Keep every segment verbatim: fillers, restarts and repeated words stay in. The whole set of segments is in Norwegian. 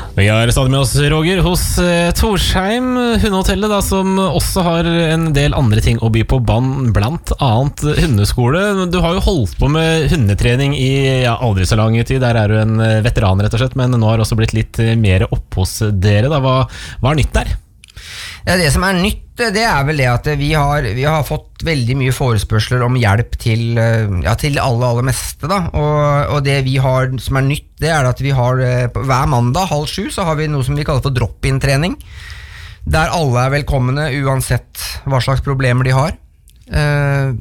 Vi har stadig med oss Roger hos eh, Torsheim hundehotellet da, som også har en del andre ting å by på, blant annet hundeskole. Du har jo holdt på med hundetrening i ja, aldri så lang tid. Der er du en veteran rett og slett, men nå har det også blitt litt mer opp hos dere da. Hva, hva er nytt der? Ja, det som er nytt, det er vel det at vi har, vi har fått veldig mye forespørsler om hjelp til, ja, til alle, aller meste da. Og, og det vi har som er nytt, det er at vi har hver mandag halv sju så har vi noe som vi kaller for drop-in-trening, der alle er velkomne uansett hva slags problemer de har. Uh,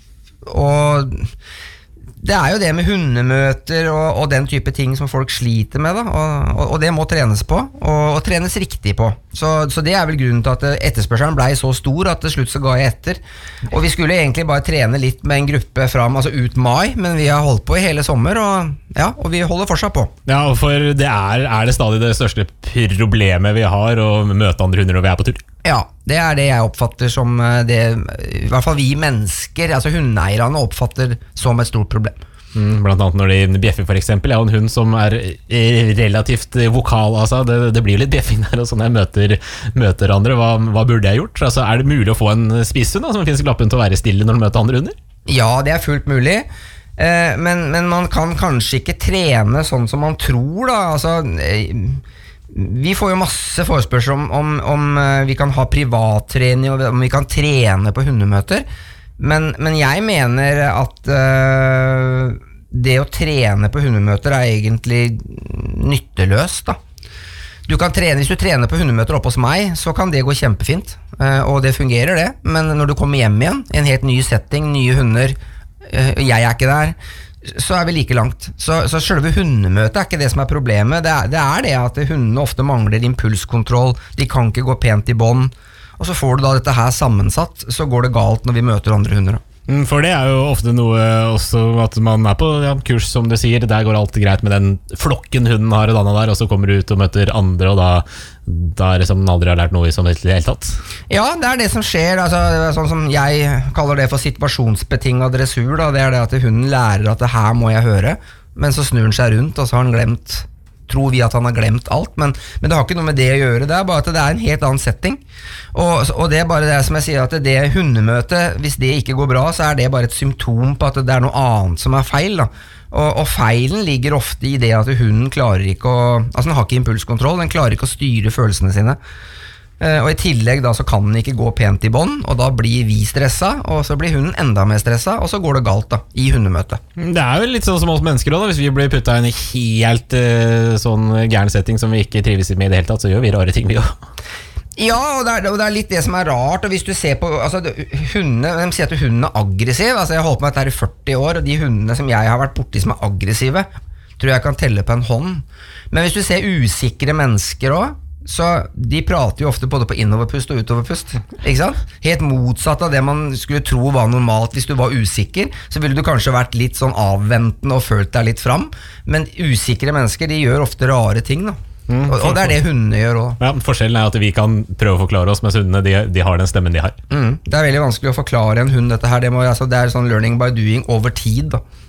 og det er jo det med hundemøter og, og den type ting som folk sliter med da, og, og, og det må trenes på og, og trenes riktig på, så, så det er vel grunnen til at etterspørselen ble så stor at til slutt så ga jeg etter, og vi skulle egentlig bare trene litt med en gruppe fram, altså ut mai, men vi har holdt på i hele sommer og, ja, og vi holder fortsatt på. Ja, for det er, er det stadig det største problemet vi har å møte andre hunder når vi er på tur? Ja, det er det jeg oppfatter som det, i hvert fall vi mennesker, altså hundeeierne oppfatter som et stort problem. Mm, blant annet når de bjeffer for eksempel. Jeg har en hund som er relativt vokal, altså. det, det blir litt bjeffing der, og sånn jeg møter, møter andre. Hva, hva burde jeg gjort? Altså, er det mulig å få en spisshund da, som finnes i lappen til å være stille når du møter andre hunder? Ja, det er fullt mulig. Eh, men, men man kan kanskje ikke trene sånn som man tror da, altså... Eh, vi får jo masse forespørsel om, om, om vi kan ha privattrening og om vi kan trene på hundemøter, men, men jeg mener at uh, det å trene på hundemøter er egentlig nytteløst da. Du kan trene, hvis du trener på hundemøter oppe hos meg, så kan det gå kjempefint, uh, og det fungerer det, men når du kommer hjem igjen, en helt ny setting, nye hunder, uh, jeg er ikke der, så er vi like langt. Så, så selve hundemøtet er ikke det som er problemet. Det er, det er det at hundene ofte mangler impulskontroll, de kan ikke gå pent i bånd, og så får du da dette her sammensatt, så går det galt når vi møter andre hunder. For det er jo ofte noe også at man er på ja, kurs, som du sier, der går alt greit med den flokken hunden har i denne der, og så kommer du ut og møter andre, og da, da er det som den aldri har lært noe i som helt, helt tatt. Ja, det er det som skjer, altså, sånn som jeg kaller det for situasjonsbetinget dressur, da, det er det at hunden lærer at det her må jeg høre, men så snur den seg rundt, og så har han glemt, tror vi at han har glemt alt, men, men det har ikke noe med det å gjøre, det er bare at det er en helt annen setting, og, og det er bare det som jeg sier, at det hundemøtet, hvis det ikke går bra, så er det bare et symptom på at det er noe annet som er feil da. Og, og feilen ligger ofte i det at hunden klarer ikke å, altså den har ikke impulskontroll, den klarer ikke å styre følelsene sine, og i tillegg da så kan den ikke gå pent i bånd, og da blir vi stressa, og så blir hunden enda mer stressa, og så går det galt da, i hundemøtet. Det er jo litt sånn som oss mennesker også da, hvis vi blir puttet i en helt uh, sånn gæren setting som vi ikke trives med i det hele tatt, så gjør vi rare ting vi også. Ja, og det, er, og det er litt det som er rart, og hvis du ser på, altså hundene, de sier at hunden er aggressiv, altså jeg har holdt på med dette her i førti år, og de hundene som jeg har vært borti som er aggressive, tror jeg kan telle på en hånd. Men hvis du ser usikre mennesker også, så de prater jo ofte både på innoverpust og utoverpust, ikke sant? Helt motsatt av det man skulle tro var normalt. Hvis du var usikker, så ville du kanskje vært litt sånn avventende og følt deg litt fram, men usikre mennesker, de gjør ofte rare ting da. Mm, og, og det er det hundene gjør også. Ja, forskjellen er at vi kan prøve å forklare oss, mens hundene de, de har den stemmen de har. Mm, det er veldig vanskelig å forklare en hund dette her, det, må, altså, det er sånn learning by doing over tid da.